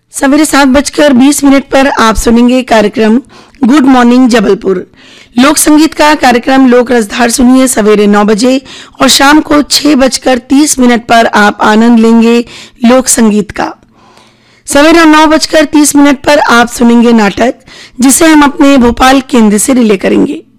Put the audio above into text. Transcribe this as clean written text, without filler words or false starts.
सवेरे 7:20 पर आप सुनेंगे कार्यक्रम गुड मॉर्निंग जबलपुर। लोक संगीत का कार्यक्रम लोक रसधार सुनिए सवेरे 9 बजे और शाम को 6:30 पर आप आनंद लेंगे लोक संगीत का। सवेरे 9:30 पर आप सुनेंगे नाटक जिसे हम अपने भोपाल केंद्र से रिले करेंगे।